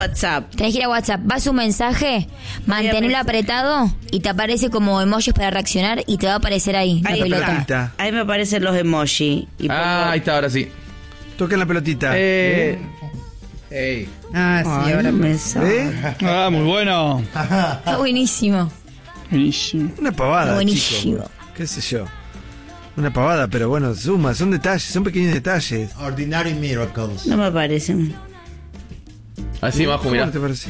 WhatsApp. Tenés que ir a WhatsApp, vas un mensaje, mantenerlo apretado y te aparece como emojis para reaccionar y te va a aparecer ahí la pelota. Está. Ahí me aparecen los emojis. Y ahí está, ahora sí. Toquen la pelotita. Ey. Sí, ahora me sale. Muy bueno. Está buenísimo. Buenísimo. Una pavada, Buenísimo. chico. ¿Qué sé yo? Una pavada, pero bueno, suma, son detalles, son pequeños detalles. Ordinary Miracles. No me aparecen. Así, Maju, mirá. ¿Cómo te parece?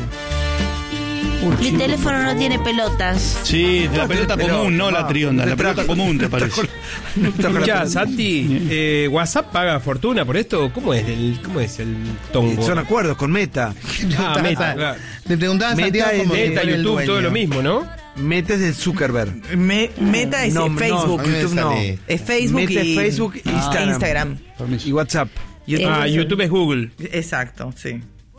Mi teléfono no tiene pelotas. Sí, la pelota común, no la trionda. La pelota común, ¿te parece? Ya, Santi, ¿WhatsApp paga fortuna por esto? ¿Cómo es el tongo? Son acuerdos con Meta. Meta, claro. Me preguntaba Meta es de Meta, YouTube, todo lo mismo, ¿no? Meta es de Zuckerberg. Meta es Facebook. YouTube no. Es Facebook Meta y es Facebook e Instagram. Y WhatsApp. YouTube es Google. Exacto, sí.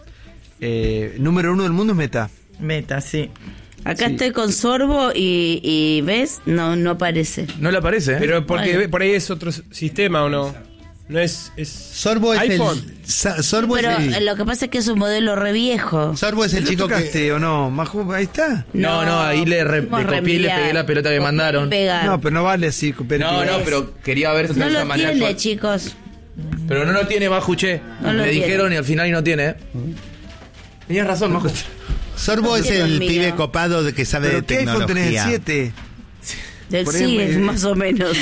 Número 1 del mundo es Meta. Meta, sí. Acá estoy con Sorbo y ¿ves? No aparece. No le aparece, ¿eh? Pero porque por ahí es otro sistema, ¿o no? No es Sorbo es iPhone. Sorbo Pero es el... lo que pasa es que es un modelo re viejo. Sorbo es el chico ¿Tocaste o no? Maju, ahí está. No, ahí le copié y le pegué la pelota que mandaron. No, pero no vale así. No, pero quería ver si No de esa lo manera tiene, yo- chicos. Pero no lo tiene, Maju, che. No lo Me tiene. dijeron y al final y no tiene, ¿eh? Tenías razón, Maju. Sorbo es Dios el mío. pibe copado de que sabe de ¿Pero qué iPhone tenés? ¿El tecnología. 7? Del Por sí, ahí es más o menos.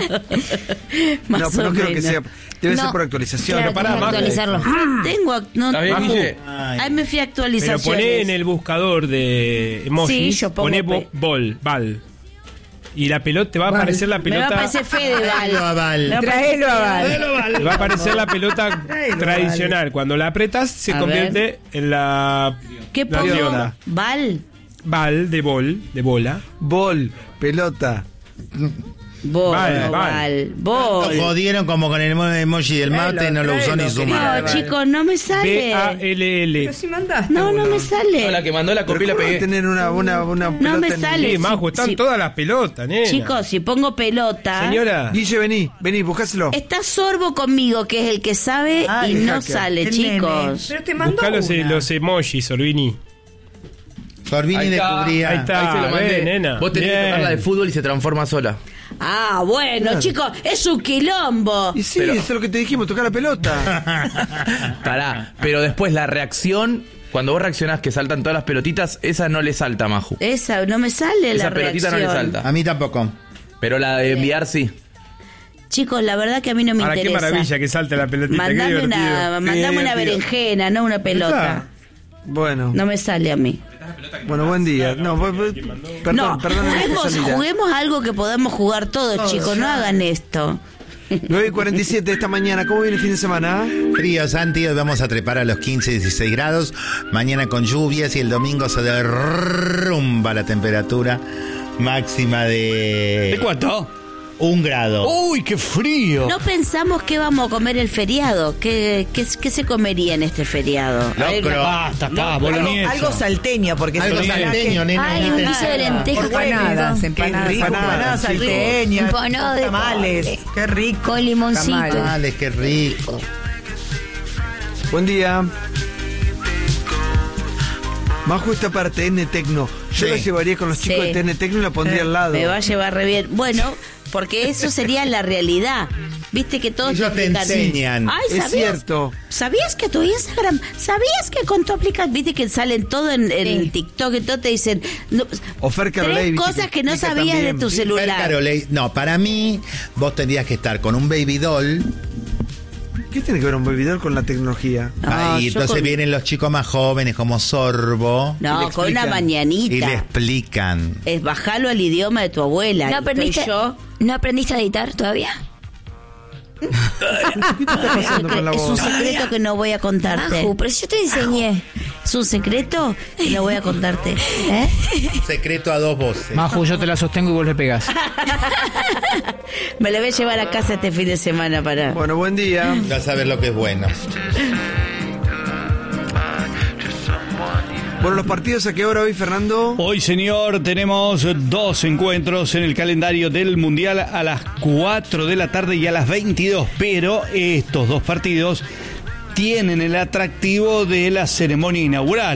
Más No, pero no o creo que menos. sea. Debe ser No, por actualización. claro, pará, tenés que Majo. actualizarlo. Tengo. No, ¿Está bien, Guille? ahí me fui a Pero actualizaciones. poné en el buscador de emojis, Sí, yo pongo poné P. Val. Y la pelota, te va a aparecer la Me va a pelota. aparecer Fedeval. Traelo a Val. Traelo a Val. Te va a aparecer la pelota tradicional. Cuando la apretas, se A convierte en la. ¿Qué la pongo? trionda. Val. Bal de bola. Bol, pelota. Vale. Lo jodieron como con el emoji del mate, no lo usó ni su madre. No, chicos, no me sale. BALL. Si mandaste. No me sale. No, la que mandó la copié y la ¿Cómo pegué. tener una pelota No me en- sale. Sí, Majo, están Sí. todas las pelotas, nena. Chicos, si pongo pelota. Señora. Guille, vení, buscáselo. Está Sorbo conmigo, que es el que sabe Ay, y no hacker. sale, El chicos. nene. Pero te mandó Buscá los una. emojis, Sorbini. Sorbini Ahí está, descubría. ahí está. Ahí se lo mandé. nena. Vos tenés que Bien. tocarla de fútbol y se transforma sola. Ah, bueno, chicos, es un quilombo. Y sí, eso es lo que te dijimos, tocar la pelota. Pará, pero después la reacción, cuando vos reaccionás que saltan todas las pelotitas, esa no le salta, Maju. Esa, no me sale Esa la pelotita reacción. no le salta. A mí tampoco. Pero la de enviar sí. Chicos, la verdad que a mí no me Ahora, qué interesa. maravilla que salte la pelotita. qué Mandame divertido. mandame una Sí, berenjena, no una pelota. Bueno, No me sale a mí. buen día. No, perdón Juguemos algo que podamos jugar todos, chicos. No hagan esto. 9:47 esta mañana. ¿Cómo viene el fin de semana? Frío, Santi, hoy vamos a trepar a los 15, 16 grados. Mañana con lluvias y el domingo se derrumba la temperatura máxima ¿De de cuánto? 1 grado. ¡Uy, qué frío! No pensamos qué vamos a comer el feriado. ¿Qué se comería en este feriado? Locro. Basta, boloñesa. Algo salteño, porque Algo es salteño, nena. Ay, un guiso de lentejas. Empanadas, qué empanadas, rico. empanadas chicos. salteñas, Empanado de tamales, cobre. qué rico. Con limoncito. Tamales, qué rico. Buen día. Maju está para TN Tecno. Yo Sí. la llevaría con los chicos Sí. de TN Tecno y la pondría al lado. Me va a llevar re bien. Bueno, porque eso sería la realidad. Viste que todos Ellos te explican. enseñan. Ay, Es cierto. ¿Sabías que tu Instagram? ¿Sabías que con tu aplicación? Viste que salen todo en TikTok y todo te dicen. No, O Fer Carolei, tres viste, cosas que no explica sabías también. de tu Fer celular. Carolei, no, para mí, vos tendrías que estar con un baby doll. ¿Qué tiene que ver un bebidor con la tecnología? No, Ahí yo entonces con- vienen los chicos más jóvenes como Sorbo. Y No, le con una explican. Y mañanita. le explican. Es bajarlo al idioma de tu abuela. ¿No Y aprendiste, estoy yo. ¿No aprendiste a editar todavía? ¿Qué está pasando con la Es un voz? secreto que no voy a contarte. Maju, pero si yo te enseñé. Es un secreto que no voy a contarte. ¿Eh? Secreto a dos voces. Maju, yo te la sostengo y vos le pegás. Me la voy a llevar a casa este fin de semana para. Bueno, buen día. Ya sabes lo que es bueno. Bueno, los partidos, ¿a qué hora hoy, Fernando? Hoy, señor, tenemos 2 encuentros en el calendario del Mundial a las 4 de la tarde y a las 22. Pero estos dos partidos tienen el atractivo de la ceremonia inaugural.